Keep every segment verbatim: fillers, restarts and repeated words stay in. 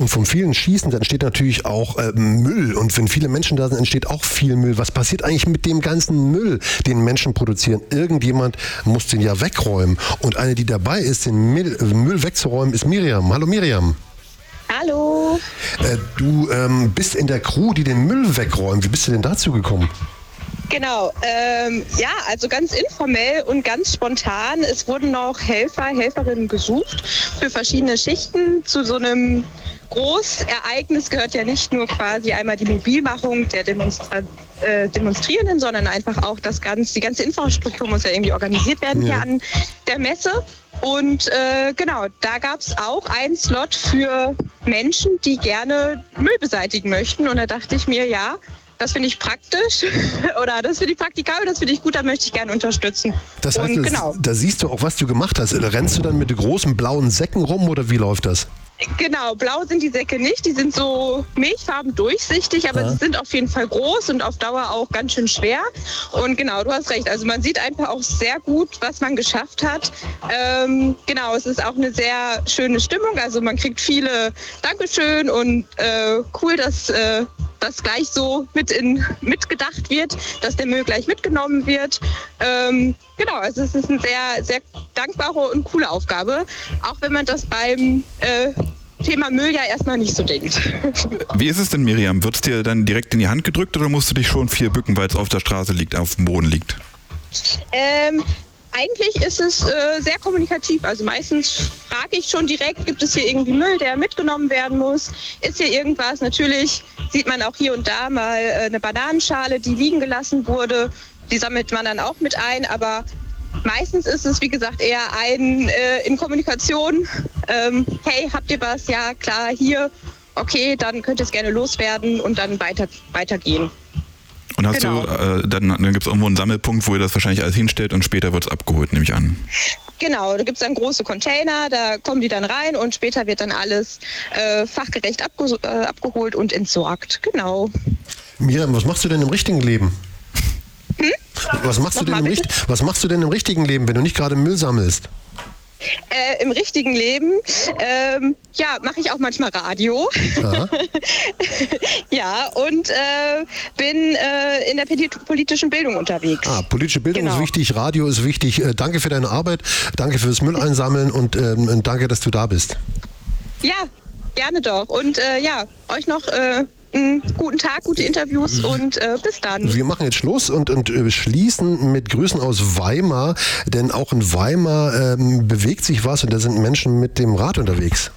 und vom vielen Schießen, dann entsteht natürlich auch äh, Müll. Und wenn viele Menschen da sind, entsteht auch viel Müll. Was passiert eigentlich mit dem ganzen Müll, den Menschen produzieren? Irgendjemand muss den ja wegräumen. Und eine, die dabei ist, den Müll, Müll wegzuräumen, ist Miriam. Hallo Miriam. Hallo. Äh, du ähm, bist in der Crew, die den Müll wegräumt. Wie bist du denn dazu gekommen? Genau, ähm, ja, also ganz informell und ganz spontan. Es wurden noch Helfer, Helferinnen gesucht für verschiedene Schichten. Zu so einem Großereignis gehört ja nicht nur quasi einmal die Mobilmachung der Demonstra- äh, Demonstrierenden, sondern einfach auch das ganze, die ganze Infrastruktur muss ja irgendwie organisiert werden Ja. hier an der Messe. Und äh, genau, da gab es auch einen Slot für Menschen, die gerne Müll beseitigen möchten. Und da dachte ich mir, ja, das finde ich praktisch oder das finde ich praktikabel, das finde ich gut, da möchte ich gerne unterstützen. Das heißt, und das, genau. da siehst du auch, was du gemacht hast. Rennst du dann mit großen blauen Säcken rum oder wie läuft das? Genau, blau sind die Säcke nicht, die sind so milchfarben durchsichtig, aber Ja. sie sind auf jeden Fall groß und auf Dauer auch ganz schön schwer. Und genau, du hast recht, also man sieht einfach auch sehr gut, was man geschafft hat. Ähm, genau, es ist auch eine sehr schöne Stimmung, also man kriegt viele Dankeschön und äh, cool, dass äh, das gleich so mit in, mitgedacht wird, dass der Müll gleich mitgenommen wird. Ähm, genau, also es ist eine sehr, sehr dankbare und coole Aufgabe, auch wenn man das beim äh, Thema Müll ja erstmal nicht so denkt. Wie ist es denn, Miriam? Wird es dir dann direkt in die Hand gedrückt oder musst du dich schon viel bücken, weil es auf der Straße liegt, auf dem Boden liegt? Ähm, eigentlich ist es äh, sehr kommunikativ. Also meistens frage ich schon direkt, gibt es hier irgendwie Müll, der mitgenommen werden muss? Ist hier irgendwas? Natürlich sieht man auch hier und da mal äh, eine Bananenschale, die liegen gelassen wurde. Die sammelt man dann auch mit ein, aber meistens ist es, wie gesagt, eher ein äh, in Kommunikation. Ähm, hey, habt ihr was? Ja, klar, hier. Okay, dann könnt ihr es gerne loswerden und dann weiter, weitergehen. Und hast Genau. du, äh, dann, dann gibt es irgendwo einen Sammelpunkt, wo ihr das wahrscheinlich alles hinstellt und später wird es abgeholt, nehme ich an. Genau, da gibt es dann große Container, da kommen die dann rein und später wird dann alles äh, fachgerecht abge- äh, abgeholt und entsorgt. Genau. Miriam, was machst du denn im richtigen Leben? Hm? Was machst, du denn Nochmal im bitte? Richt- was machst du denn im richtigen Leben, wenn du nicht gerade Müll sammelst? Äh, Im richtigen Leben, ähm, ja, mache ich auch manchmal Radio. Aha. Ja, und äh, bin äh, in der polit- politischen Bildung unterwegs. Ah, politische Bildung Genau. ist wichtig, Radio ist wichtig. Äh, danke für deine Arbeit, danke fürs Müll einsammeln und ähm, und danke, dass du da bist. Ja, gerne doch. Und äh, ja, euch noch äh, einen guten Tag, gute Interviews und äh, bis dann. Wir machen jetzt Schluss und, und äh, schließen mit Grüßen aus Weimar, denn auch in Weimar ähm, bewegt sich was und da sind Menschen mit dem Rad unterwegs.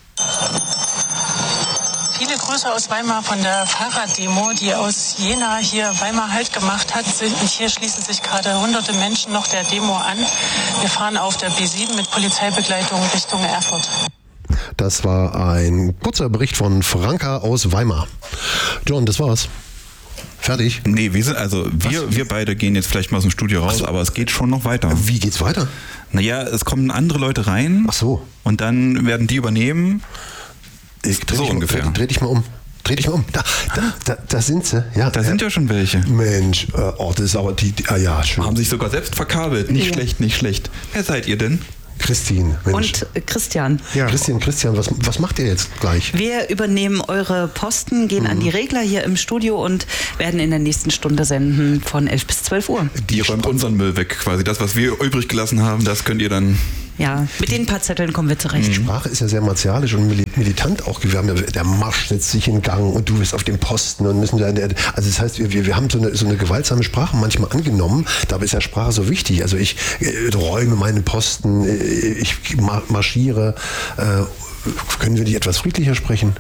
Viele Grüße aus Weimar von der Fahrraddemo, die aus Jena hier Weimar Halt gemacht hat. Und hier schließen sich gerade hunderte Menschen noch der Demo an. Wir fahren auf der B sieben mit Polizeibegleitung Richtung Erfurt. Das war ein kurzer Bericht von Franka aus Weimar. John, das war's. Fertig? Nee, wir sind, also wir, wir beide gehen jetzt vielleicht mal aus dem Studio raus, Ach so. aber es geht schon noch weiter. Wie geht's weiter? Naja, es kommen andere Leute rein. Ach so. Und dann werden die übernehmen. Ich dreh So dich ungefähr. Mal, dreh, dreh dich mal um. Dreh dich mal um. Da, da, da, da sind sie. Ja, Da sind ja schon welche. Mensch, äh, oh, das ist aber die, die ah ja, schön. Haben sich sogar selbst verkabelt. Nicht Ja. schlecht, nicht schlecht. Wer seid ihr denn? Christine, Mensch. Und äh, Christian, ja. Christian, Christian, was, was macht ihr jetzt gleich? wir übernehmen eure Posten, gehen an die Regler hier im Studio und werden in der nächsten Stunde senden von elf bis zwölf Uhr. Die räumt unseren Müll weg quasi. Das, was wir übrig gelassen haben, das könnt ihr dann... Ja, mit den paar Zetteln kommen wir zurecht. Sprache ist ja sehr martialisch und mili- militant auch. Wir haben ja, der Marsch setzt sich in Gang und du bist auf dem Posten und müssen da. Also das heißt, wir, wir, wir haben so eine, so eine gewaltsame Sprache manchmal angenommen. Dabei ist ja Sprache so wichtig. Also ich äh, räume meinen Posten, äh, ich ma- marschiere. Äh, können wir nicht etwas friedlicher sprechen?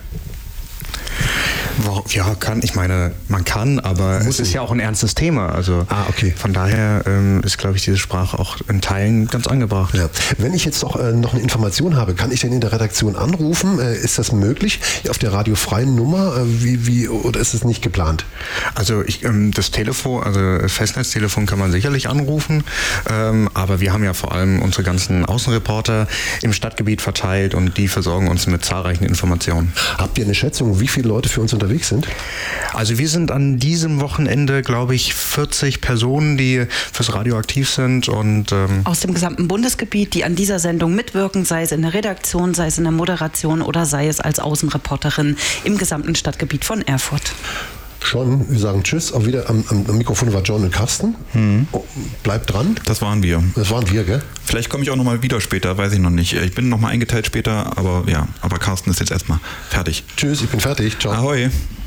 Ja, kann. Ich meine, man kann, aber Muss es ist nicht. ja auch ein ernstes Thema. Also Ah, okay. von daher ähm, ist, glaube ich, diese Sprache auch in Teilen ganz angebracht. Ja. Wenn ich jetzt doch äh, noch eine Information habe, kann ich denn in der Redaktion anrufen? Äh, ist das möglich? Auf der radiofreien Nummer? Äh, wie, wie, oder ist es nicht geplant? Also ich, ähm, das Telefon, also das Festnetztelefon kann man sicherlich anrufen, ähm, aber wir haben ja vor allem unsere ganzen Außenreporter im Stadtgebiet verteilt und die versorgen uns mit zahlreichen Informationen. Habt ihr eine Schätzung, wie viele Leute für uns unterwegs sind? Also wir sind an diesem Wochenende, glaube ich, vierzig Personen, die fürs Radio aktiv sind und ähm aus dem gesamten Bundesgebiet, die an dieser Sendung mitwirken, sei es in der Redaktion, sei es in der Moderation oder sei es als Außenreporterin im gesamten Stadtgebiet von Erfurt. Schon, wir sagen Tschüss, auch wieder am, am Mikrofon war John und Carsten. Mhm. Oh, bleibt dran. Das waren wir. Das waren wir, gell? Vielleicht komme ich auch nochmal wieder später, weiß ich noch nicht. Ich bin nochmal eingeteilt später, aber ja, aber Carsten ist jetzt erstmal fertig. Tschüss, ich bin fertig. Ciao. Ahoi.